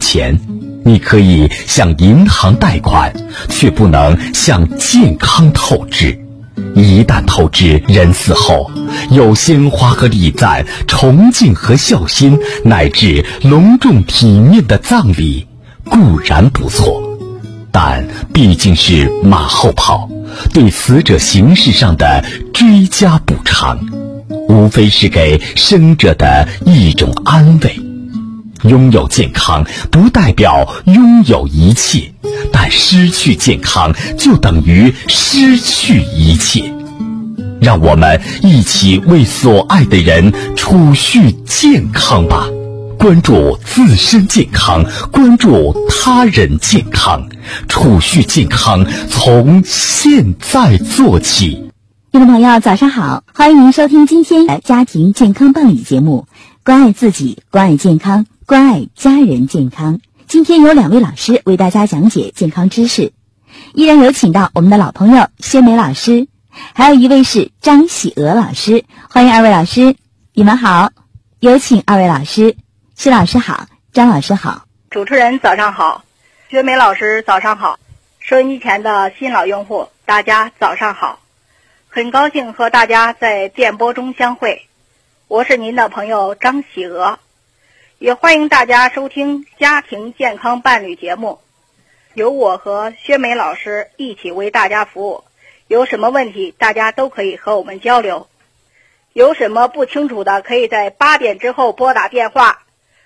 钱，你可以向银行贷款，却不能向健康透支。一旦透支，人死后有鲜花和礼赞、崇敬和孝心，乃至隆重体面的葬礼，固然不错，但毕竟是马后炮，对死者形式上的追加补偿，无非是给生者的一种安慰。拥有健康不代表拥有一切，但失去健康就等于失去一切。让我们一起为所爱的人储蓄健康吧，关注自身健康，关注他人健康，储蓄健康从现在做起。 听众朋友早上好，欢迎您收听今天的家庭健康伴侣节目，关爱自己，关爱健康，关爱家人健康。今天有2位老师为大家讲解健康知识，依然有请到我们的老朋友薛梅老师，还有一位是张喜娥老师，欢迎2位老师，你们好。有请2位老师，薛老师好，张老师好。 主持人早上好，薛梅老师早上好，收音机前的新老用户大家早上好，很高兴和大家在电波中相会，我是您的朋友张喜娥，也欢迎大家收听家庭健康伴侣节目，由我和薛梅老师一起为大家服务，有什么问题大家都可以和我们交流，有什么不清楚的可以在8点之后拨打电话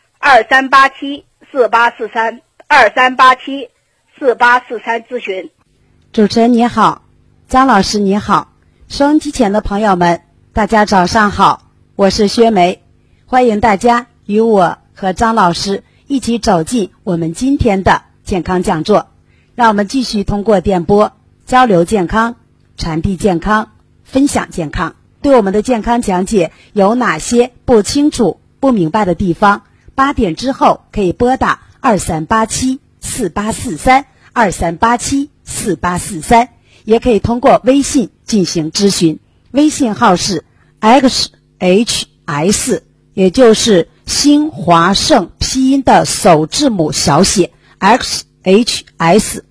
23874843 23874843咨询。 主持人你好，张老师你好，收音机前的朋友们大家早上好，我是薛梅，欢迎大家与我和张老师一起走进我们今天的健康讲座，让我们继续通过电波交流健康，传递健康，分享健康。对我们的健康讲解有哪些不清楚不明白的地方，8点之后可以拨打23874843 23874843，也可以通过微信进行咨询，微信号是 XHS， 也就是新华盛拼音的首字母小写 XHS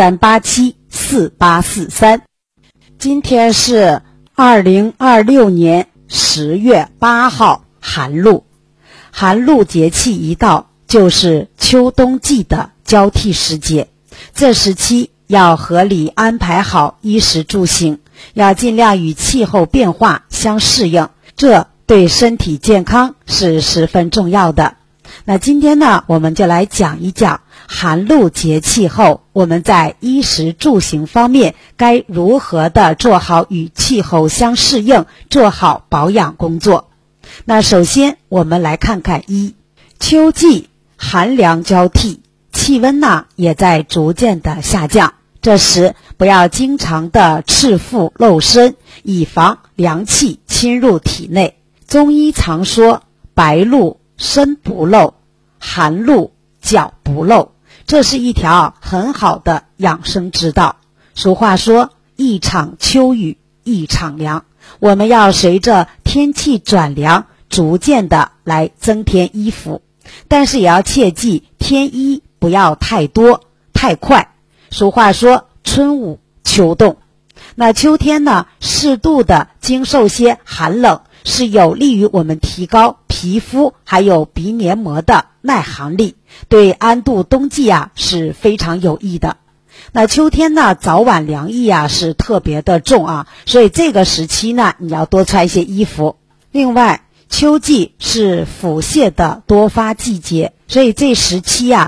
23874843。今天是2026年10月8号，寒露。寒露节气一到，就是秋冬季的交替时节，这时期要合理安排好衣食住行，要尽量与气候变化相适应，这对身体健康是十分重要的。那今天呢，我们就来讲一讲寒露节气后，我们在衣食住行方面该如何的做好与气候相适应，做好保养工作。那首先我们来看看秋季寒凉交替，气温呢也在逐渐的下降，这时不要经常的赤腹露身，以防凉气侵入体内。中医常说白露身不露，寒露脚不露，这是一条很好的养生之道。俗话说一场秋雨一场凉，我们要随着天气转凉逐渐的来增添衣服，但是也要切记添衣不要太多太快。俗话说春捂秋冻，那秋天呢适度的经受些寒冷，是有利于我们提高皮肤还有鼻黏膜的耐寒力，对安度冬季是非常有益的。那秋天呢早晚凉意是特别的重所以这个时期呢你要多穿一些衣服。另外秋季是腹泻的多发季节，所以这时期